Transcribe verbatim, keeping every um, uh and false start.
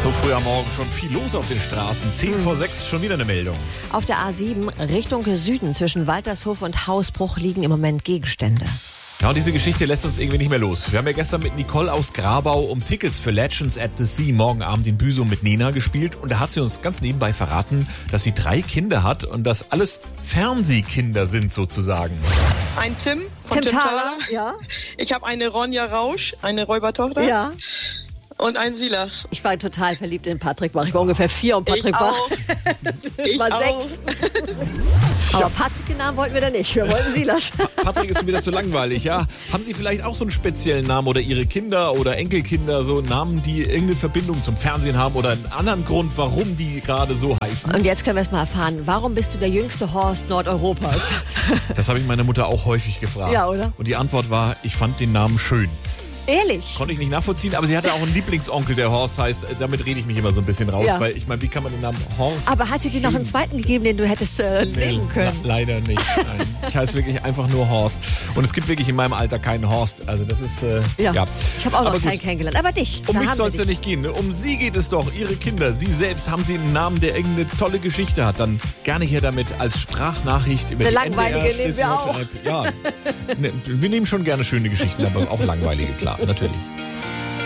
So früh am Morgen schon viel los auf den Straßen. Zehn vor sechs schon wieder eine Meldung. Auf der A sieben Richtung Süden zwischen Waltershof und Hausbruch liegen im Moment Gegenstände. Ja, und diese Geschichte lässt uns irgendwie nicht mehr los. Wir haben ja gestern mit Nicole aus Grabau um Tickets für Legends at the Sea morgen Abend in Büsum mit Nena gespielt. Und da hat sie uns ganz nebenbei verraten, dass sie drei Kinder hat und dass alles Fernsehkinder sind sozusagen. Ein Tim von Tim Tim Thaler, Thaler. ja. Ich habe eine Ronja Rausch, eine Räubertochter. Ja. Und einen Silas. Ich war total verliebt in Patrick Bach. Ich war ungefähr vier und Patrick ich Bach auch. Ich war auch. sechs. Aber Patrick, den Namen wollten wir da nicht. Wir wollten Silas. Patrick ist wieder zu langweilig, ja. Haben Sie vielleicht auch so einen speziellen Namen oder Ihre Kinder oder Enkelkinder, so Namen, die irgendeine Verbindung zum Fernsehen haben oder einen anderen Grund, warum die gerade so heißen? Und jetzt können wir es mal erfahren. Warum bist du der jüngste Horst Nordeuropas? Das habe ich meine Mutter auch häufig gefragt. Ja, oder? Und die Antwort war, ich fand den Namen schön. Ehrlich? Konnte ich nicht nachvollziehen, aber sie hatte auch einen Lieblingsonkel, der Horst heißt. Damit rede ich mich immer so ein bisschen raus, Ja. weil ich meine, wie kann man den Namen Horst... Aber hat sie dir noch einen zweiten gegeben, den du hättest äh, nehmen können? Le- leider nicht. Nein. Ich heiße wirklich einfach nur Horst. Und es gibt wirklich in meinem Alter keinen Horst. Also das ist... Äh, Ja. ja. Ich habe auch Aber noch gut. keinen kennengelernt. Aber dich. Um da mich haben soll wir es ja dich. nicht gehen. Ne? Um Sie geht es doch. Ihre Kinder, Sie selbst, haben Sie einen Namen, der irgendeine tolle Geschichte hat. Dann gerne hier damit als Sprachnachricht über Eine die langweilige N D R nehmen wir auch. Schleswig-Holstein- Ja, ne, wir nehmen schon gerne schöne Geschichten, aber auch langweilige, klar, natürlich.